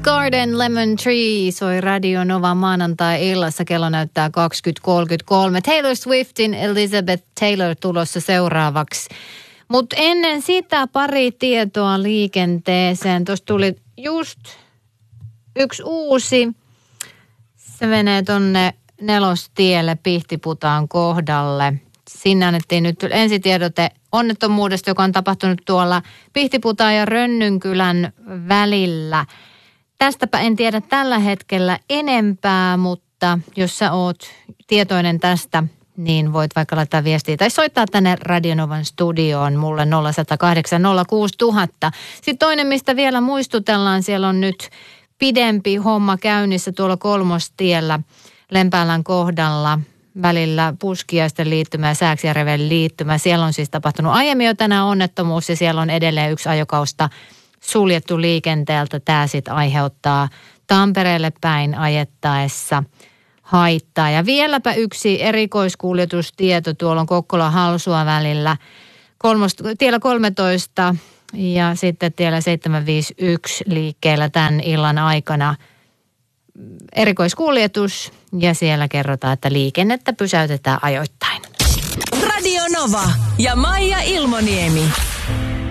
Garden Lemon Tree soi Radio Nova maanantai-illassa. Kello näyttää 20.33. Taylor Swiftin Elizabeth Taylor tulossa seuraavaksi. Mutta ennen sitä pari tietoa liikenteeseen. Tuossa tuli just yksi uusi. Se menee tonne Nelostielle Pihtiputaan kohdalle. Sinne annettiin nyt ensitiedote onnettomuudesta, joka on tapahtunut tuolla Pihtiputaan ja Rönnynkylän välillä. Tästäpä en tiedä tällä hetkellä enempää, mutta jos sä oot tietoinen tästä, niin voit vaikka laittaa viestiä tai soittaa tänne Radio Novan studioon mulle 0108 06000. Sitten toinen, mistä vielä muistutellaan, siellä on nyt pidempi homma käynnissä tuolla Kolmostiellä Lempäälän kohdalla välillä Puskiaisten liittymä ja Sääksijärven liittymä. Siellä on siis tapahtunut aiemmin jo tänään onnettomuus ja siellä on edelleen yksi ajokausta suljettu liikenteeltä. Tämä sitten aiheuttaa Tampereelle päin ajettaessa haittaa. Ja vieläpä yksi erikoiskuljetustieto. Tuolla on Kokkola-Halsua välillä tiellä 13 ja sitten tiellä 751 liikkeellä tämän illan aikana. Erikoiskuljetus ja siellä kerrotaan, että liikennettä pysäytetään ajoittain. Radio Nova ja Maija Ilmoniemi.